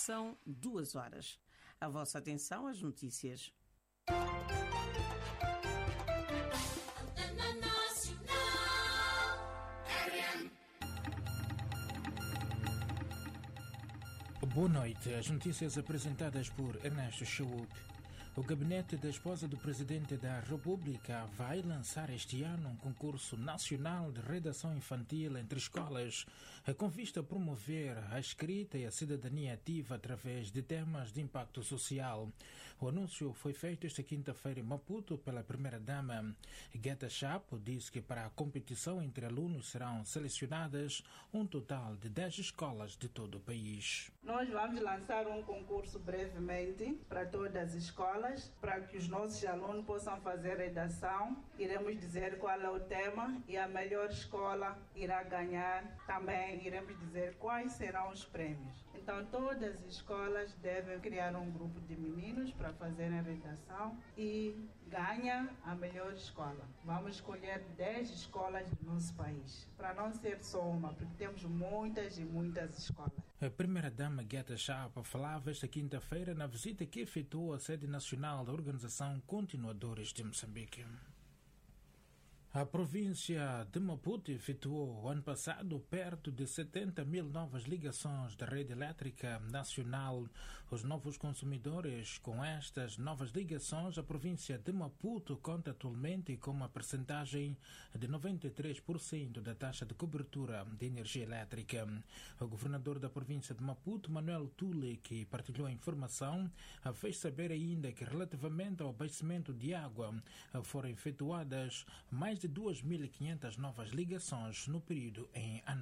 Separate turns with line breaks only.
São 2h. A vossa atenção às notícias.
Boa noite. As notícias apresentadas por Ernesto Chauk. O gabinete da esposa do Presidente da República vai lançar este ano um concurso nacional de redação infantil entre escolas, com vista a promover a escrita e a cidadania ativa através de temas de impacto social. O anúncio foi feito esta quinta-feira em Maputo pela primeira-dama. Guetta Chapo disse que para a competição entre alunos serão selecionadas um total de 10 escolas de todo o país.
Nós vamos lançar um concurso brevemente para todas as escolas, para que os nossos alunos possam fazer redação. Iremos dizer qual é o tema e a melhor escola irá ganhar. Também iremos dizer quais serão os prêmios. Então todas as escolas devem criar um grupo de meninos para fazerem redação e ganha a melhor escola. Vamos escolher 10 escolas do nosso país, para não ser só uma, porque temos muitas e muitas escolas.
A primeira-dama Guetta Chapo falava esta quinta-feira na visita que efetuou à sede nacional da Organização Continuadores de Moçambique. A província de Maputo efetuou, ano passado, perto de 70 mil novas ligações da rede elétrica nacional. Os novos consumidores, com estas novas ligações, a província de Maputo conta atualmente com uma percentagem de 93% da taxa de cobertura de energia elétrica. O governador da província de Maputo, Manuel Tule, que partilhou a informação, fez saber ainda que, relativamente ao abastecimento de água, foram efetuadas mais de 2.500 novas ligações no período em análise.